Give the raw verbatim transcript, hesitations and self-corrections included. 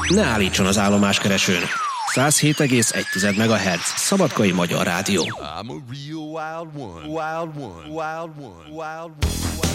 Ne állítson az állomáskeresőn. száz hét egész egy megahertz. Szabadkai Magyar Rádió. I'm a real wild one. Wild one. Wild one. Wild one.